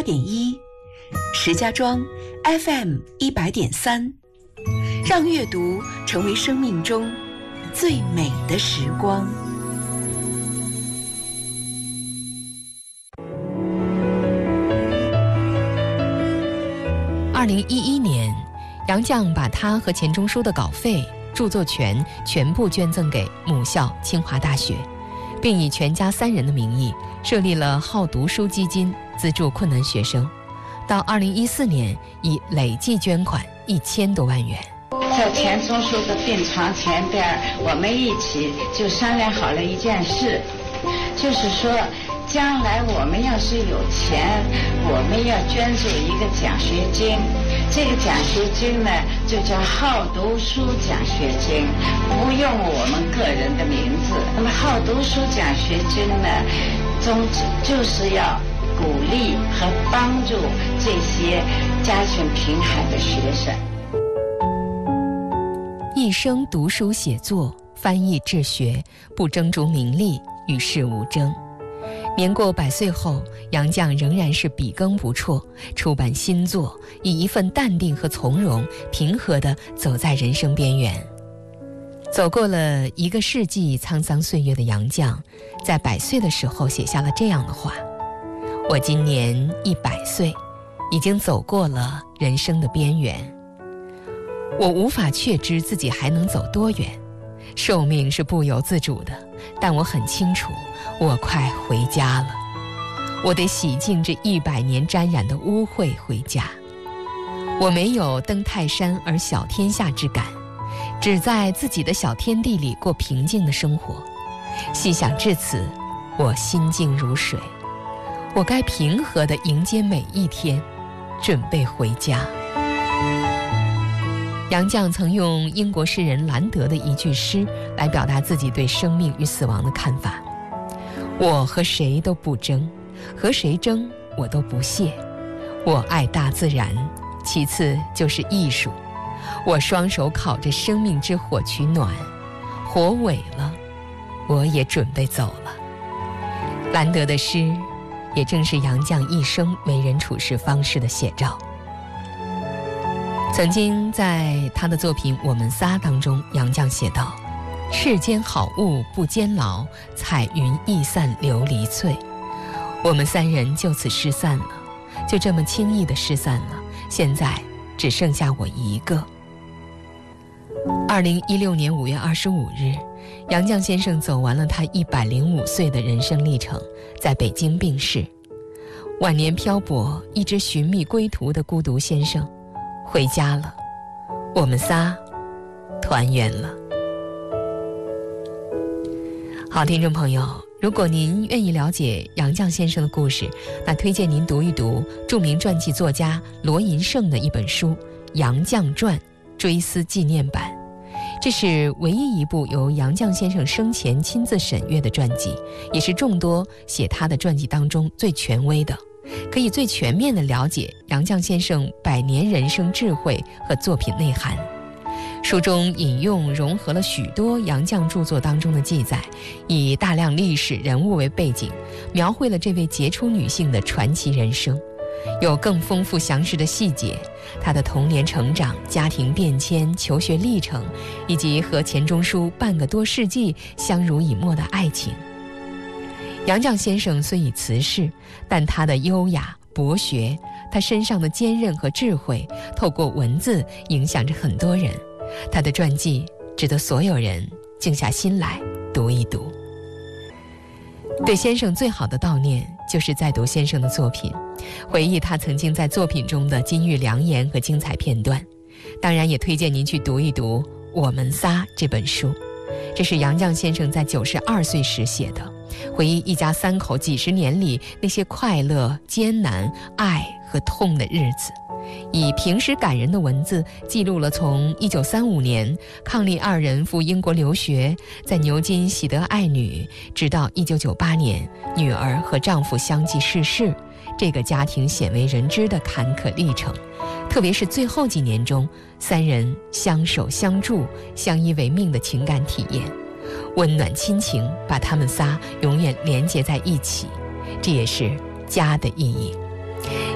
100.1，石家庄 FM 100.3，让阅读成为生命中最美的时光。 2011年，杨绛把他和钱钟书的稿费、著作权全部捐赠给母校清华大学，并以全家3人的名义设立了好读书基金，资助困难学生。到2014年，已累计捐款1000多万元。 在钱钟书的病床前边，我们一起就商量好了一件事，就是说将来我们要是有钱，我们要捐助一个奖学金，这个奖学金呢就叫好读书奖学金，不用我们个人的名字。那么好读书奖学金呢，宗旨就是要鼓励和帮助这些家境贫寒的学生。 一生读书写作，翻译治学，不争逐名利，与世无争。年过100岁后，杨绛仍然是笔耕不辍，出版新作，以一份淡定和从容，平和地走在人生边缘。走过了1个世纪沧桑岁月的杨绛，在100岁的时候写下了这样的话：我今年100岁，已经走过了人生的边缘。我无法确知自己还能走多远，寿命是不由自主的，但我很清楚，我快回家了。我得洗净这100年沾染的污秽回家。我没有登泰山而小天下之感，只在自己的小天地里过平静的生活。细想至此，我心静如水。我该平和地迎接每一天，准备回家。杨绛曾用英国诗人兰德的一句诗来表达自己对生命与死亡的看法：我和谁都不争，和谁争我都不屑。我爱大自然，其次就是艺术。我双手烤着生命之火取暖，火萎了，我也准备走了。兰德的诗也正是杨绛一生为人处事方式的写照。曾经在他的作品《我们仨》当中，杨绛写道：世间好物不坚牢，彩云易散琉璃脆。我们3人就此失散了，就这么轻易地失散了，现在只剩下我一个。2016年5月25日，杨绛先生走完了他105岁的人生历程，在北京病逝。晚年漂泊，一直寻觅归途的孤独先生回家了，我们仨团圆了。好，听众朋友，如果您愿意了解杨绛先生的故事，那推荐您读一读著名传记作家罗银胜的一本书《杨绛传追思纪念版》。这是唯一一部由杨绛先生生前亲自审阅的传记，也是众多写他的传记当中最权威的，可以最全面地了解杨绛先生100年人生智慧和作品内涵。书中引用融合了许多杨绛著作当中的记载，以大量历史人物为背景，描绘了这位杰出女性的传奇人生，有更丰富详实的细节，她的童年成长、家庭变迁、求学历程，以及和钱钟书半个多世纪相濡以沫的爱情。杨绛先生虽已辞世，但他的优雅博学，他身上的坚韧和智慧，透过文字影响着很多人。他的传记值得所有人静下心来读一读。对先生最好的悼念，就是在读先生的作品，回忆他曾经在作品中的金玉良言和精彩片段。当然也推荐您去读一读《我们仨》这本书，这是杨绛先生在92岁时写的，回忆一家3口几十年里那些快乐、艰难、爱和痛的日子，以平实感人的文字记录了从1935年伉俪2人赴英国留学，在牛津喜得爱女，直到1998年女儿和丈夫相继逝世，这个家庭鲜为人知的坎坷历程。特别是最后几年中3人相守相助、相依为命的情感体验，温暖亲情把他们仨永远连结在一起，这也是家的意义。